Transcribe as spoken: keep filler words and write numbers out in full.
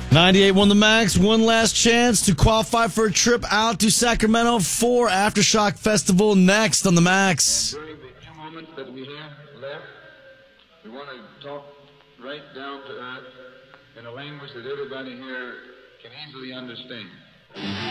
ninety-eight won the Max. One last chance to qualify for a trip out to Sacramento for Aftershock Festival next on the Max. During the few moments that we have left, we want to talk right down to earth in a language that everybody here can easily understand.